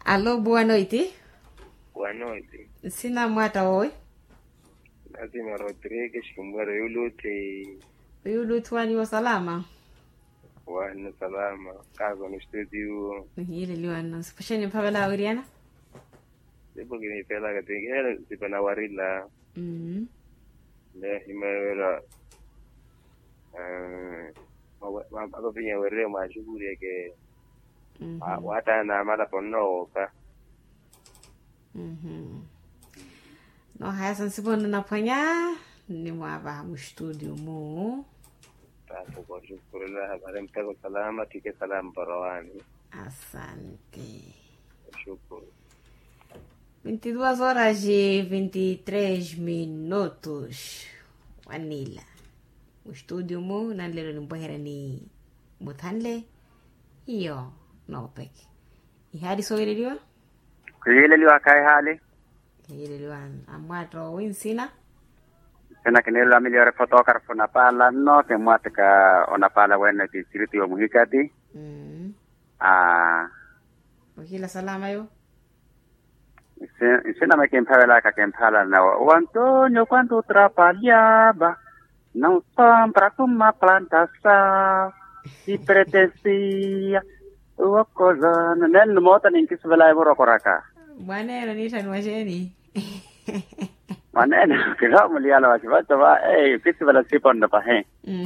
Alô, boa noite. Boa noite. Sina mwata oi. Lazima Rodrigues kumbara yulute Yulu tuwani wa salama. wana salama kaza no studio. Yile liwana. Sipasheni mpabala awiriana? Sipo kini pela katingera sipana warila. Le himera ako pinya were mashughuli yake. Wata na mala ponoka. No haya sansibona napanya ni mwaba mu studio mu. Tapo kwa shukrani habari mtako salama tike salama parawani. Asante. Shukuru. 22 horas e 23 minutos. Wanila. O estúdio mo na lelo ni bohera ni mutanle. Iyo no peke. Ihadi so ileliwa? Kuileliwa kai hali. Ileliwa amwato winsina. Sena kenelo amiliore photographer na pala no ke mwateka ona pala wena ti siriti wa muhikati. Ukila salama yo. Sena me kempala ka kempala na o Antonio quando trabalhava não sombra uma plantação e pretensia uma coisa nen mota nin kisbala iboro koraka. Maneno ni tanwasheni. Maneno kila muliala wachibata ba kisbala siponda pa he.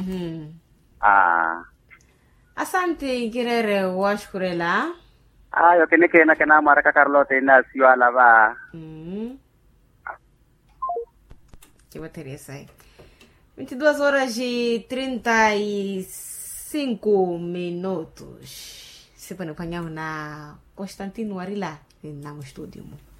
Asante kirere washkurela. Yo kene na kana maraka Carlota na siwala ba. Chiva Teresa. 22 horas e 35 minutos. Se pone panhão na Constantino Arila, na estúdio.